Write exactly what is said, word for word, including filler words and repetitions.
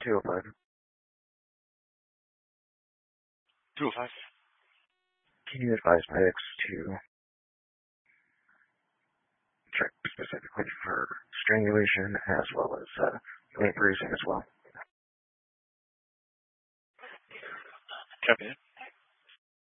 two oh five. two oh five. Can you advise medics to check specifically for strangulation as well as uh, limb bruising as well? Copy that.